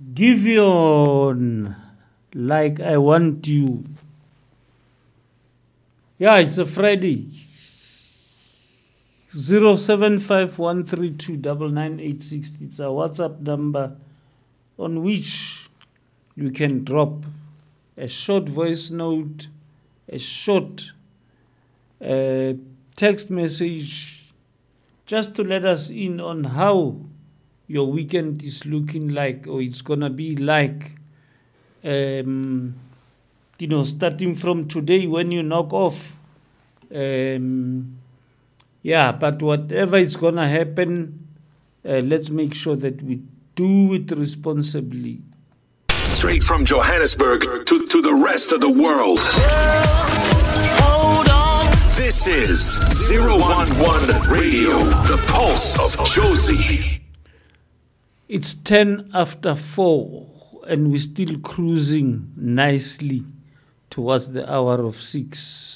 Giveon, like I want you. Yeah, it's a Friday. 0751329986. It's a WhatsApp number on which you can drop a short voice note, a short text message, just to let us in on how your weekend is looking like, or it's gonna be like. Starting from today when you knock off. But whatever is going to happen, let's make sure that we do it responsibly. Straight from Johannesburg to the rest of the world. Hold on. This is 011 Radio, the pulse of Jozi. It's 10 after 4, and we're still cruising nicely towards the hour of 6.